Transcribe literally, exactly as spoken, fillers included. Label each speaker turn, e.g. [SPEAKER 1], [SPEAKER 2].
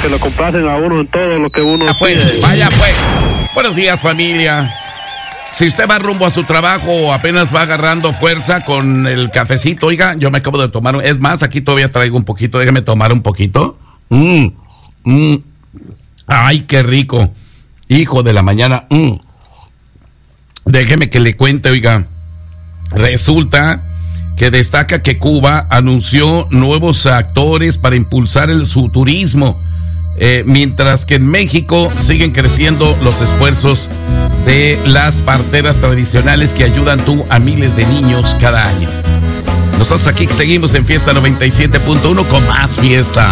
[SPEAKER 1] que lo complacen a uno en todo lo que uno
[SPEAKER 2] vaya pues,
[SPEAKER 1] pide.
[SPEAKER 2] Vaya pues. Buenos días, familia. Si usted va rumbo a su trabajo o apenas va agarrando fuerza con el cafecito, oiga, yo me acabo de tomar, es más, aquí todavía traigo un poquito, déjeme tomar un poquito. Mmm, mmm, ay, qué rico, hijo de la mañana. Mm. Déjeme que le cuente, oiga, resulta que destaca que Cuba anunció nuevos actores para impulsar el, su turismo, eh, mientras que en México siguen creciendo los esfuerzos de las parteras tradicionales que ayudan tú a miles de niños cada año. Nosotros aquí seguimos en Fiesta noventa y siete punto uno con más fiesta.